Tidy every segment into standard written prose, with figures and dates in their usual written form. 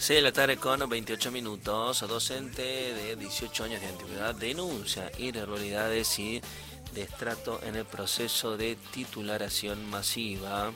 6 de la tarde con 28 minutos. Docente de 18 años de antigüedad denuncia irregularidades y destrato en el proceso de titularización masiva.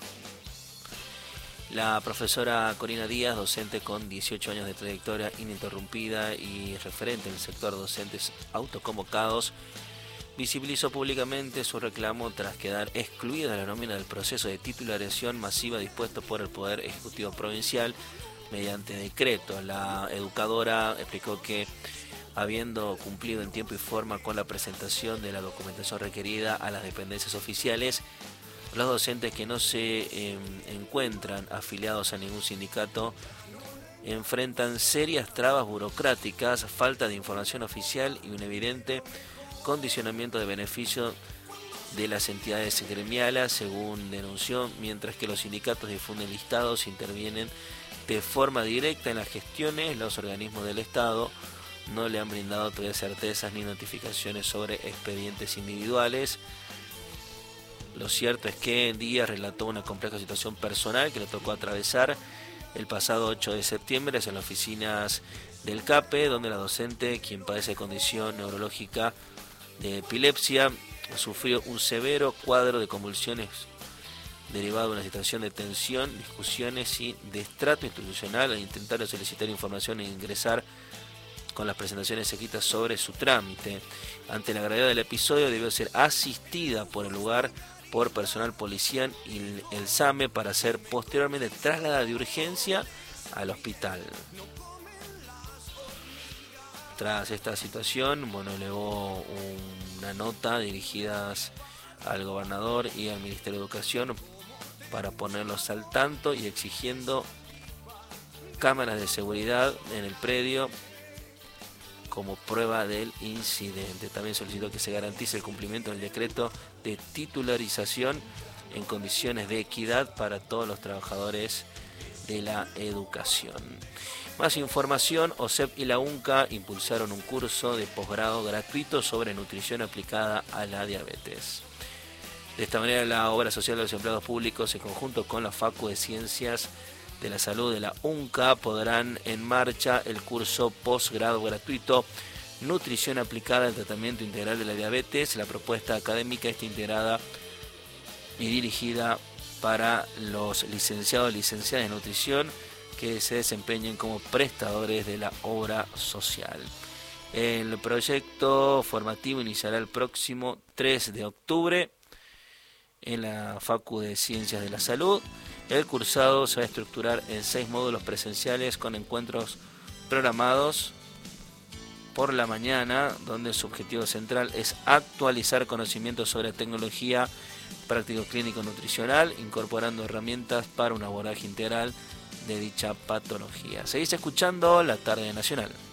La profesora Corina Díaz, docente con 18 años de trayectoria ininterrumpida y referente en el sector docentes autoconvocados, visibilizó públicamente su reclamo tras quedar excluida de la nómina del proceso de titularización masiva dispuesto por el Poder Ejecutivo Provincial mediante decreto. La educadora explicó que, habiendo cumplido en tiempo y forma con la presentación de la documentación requerida a las dependencias oficiales, los docentes que no se encuentran afiliados a ningún sindicato enfrentan serias trabas burocráticas, falta de información oficial y un evidente condicionamiento de beneficio de las entidades gremiales, según denunció, mientras que los sindicatos difunden listados e intervienen de forma directa en las gestiones. Los organismos del Estado no le han brindado todavía certezas ni notificaciones sobre expedientes individuales. Lo cierto es que Díaz relató una compleja situación personal que le tocó atravesar el pasado 8 de septiembre en las oficinas del CAPE, donde la docente, quien padece condición neurológica de epilepsia, sufrió un severo cuadro de convulsiones derivado de una situación de tensión, discusiones y destrato institucional al intentar solicitar información e ingresar con las presentaciones escritas sobre su trámite. Ante la gravedad del episodio, debió ser asistida por el lugar por personal policial y el SAME para ser posteriormente trasladada de urgencia al hospital. Tras esta situación, elevó una nota dirigida al gobernador y al Ministerio de Educación para ponerlos al tanto y exigiendo cámaras de seguridad en el predio como prueba del incidente. También solicitó que se garantice el cumplimiento del decreto de titularización en condiciones de equidad para todos los trabajadores de la educación. Más información: OSEP y la UNCA impulsaron un curso de posgrado gratuito sobre nutrición aplicada a la diabetes. De esta manera, la Obra Social de los Empleados Públicos, en conjunto con la Facu de Ciencias de la Salud de la UNCA, podrán en marcha el curso posgrado gratuito Nutrición aplicada al tratamiento integral de la diabetes. La propuesta académica está integrada y dirigida para los licenciados y licenciadas en nutrición que se desempeñen como prestadores de la obra social. El proyecto formativo iniciará el próximo 3 de octubre en la Facu de Ciencias de la Salud. El cursado se va a estructurar en 6 módulos presenciales con encuentros programados por la mañana, donde su objetivo central es actualizar conocimientos sobre tecnología práctico clínico nutricional, incorporando herramientas para un abordaje integral de dicha patología. Seguís escuchando La Tarde Nacional.